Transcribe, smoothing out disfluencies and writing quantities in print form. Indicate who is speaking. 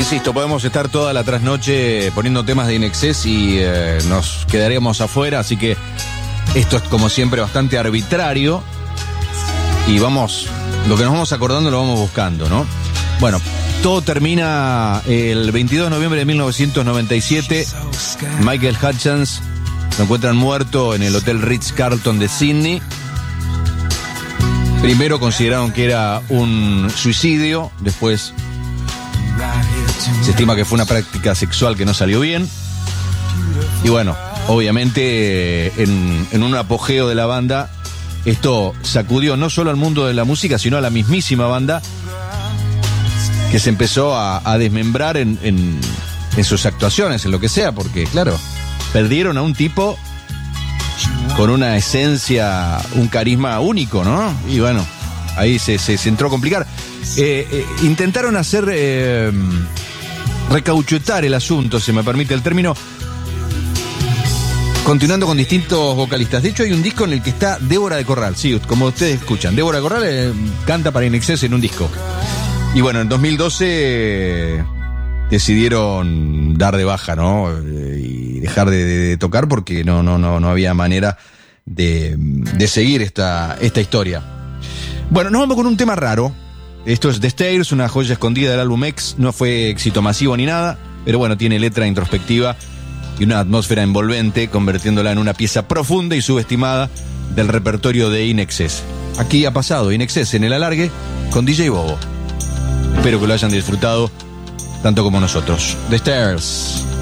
Speaker 1: Insisto, podemos estar toda la trasnoche poniendo temas de In Excess y nos quedaríamos afuera, así que esto es como siempre bastante arbitrario y vamos, lo que nos vamos acordando lo vamos buscando, ¿no? Bueno, todo termina el 22 de noviembre de 1997. Michael Hutchence lo encuentran muerto en el Hotel Ritz-Carlton de Sydney. Primero consideraron que era un suicidio, después se estima que fue una práctica sexual que no salió bien. Y bueno, obviamente en un apogeo de la banda, esto sacudió no solo al mundo de la música, sino a la mismísima banda, que se empezó a desmembrar en sus actuaciones, en lo que sea, porque claro, perdieron a un tipo con una esencia, un carisma único, ¿no? Y bueno, ahí se entró a complicar. Intentaron hacer recauchutar el asunto, se me permite el término, continuando con distintos vocalistas. De hecho, hay un disco en el que está Débora de Corral, sí, como ustedes escuchan. Débora de Corral canta para In Excess en un disco. Y bueno, en 2012 decidieron dar de baja, ¿no? Y dejar de tocar porque no había manera de seguir esta historia. Bueno, nos vamos con un tema raro. Esto es The Stairs, una joya escondida del álbum X. No fue éxito masivo ni nada, pero bueno, tiene letra introspectiva y una atmósfera envolvente, convirtiéndola en una pieza profunda y subestimada del repertorio de In Excess. Aquí ha pasado In Excess en el alargue con DJ Bobo. Espero que lo hayan disfrutado tanto como nosotros. The Stairs.